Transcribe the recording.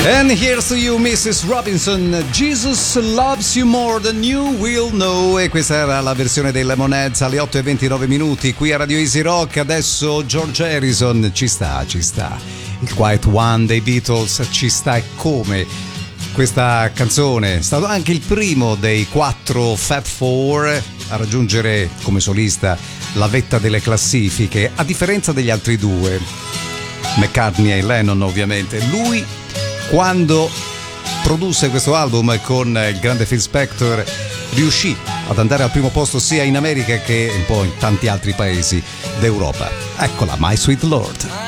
And here's to you, Mrs. Robinson. Jesus loves you more than you will know. E questa era la versione dei Lemonheads alle 8:29 qui a Radio Easy Rock. Adesso George Harrison ci sta. Il Quiet One dei Beatles ci sta, e come. Questa canzone è stato anche il primo dei 4 Fab Four a raggiungere come solista la vetta delle classifiche, a differenza degli altri due, McCartney e Lennon ovviamente. Lui, quando produsse questo album con il grande Phil Spector, riuscì ad andare al primo posto sia in America che un po' in tanti altri paesi d'Europa. Eccola, My Sweet Lord.